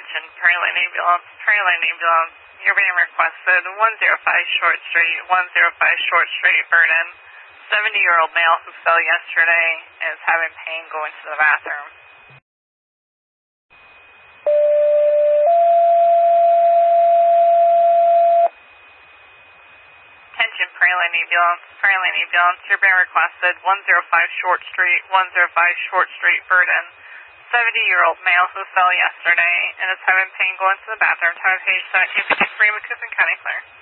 Attention, Prairlane Ambulance. You're being requested 105 Short Street, 105 Short Street, Vernon. 70-year-old male who fell yesterday and is having pain going to the bathroom. Attention, Prairlane Ambulance. You're being requested 105 Short Street, 105 Short Street, Vernon. 70-year-old male who fell yesterday and is having pain going to the bathroom. Time of page 1753, McCoupin County Clear.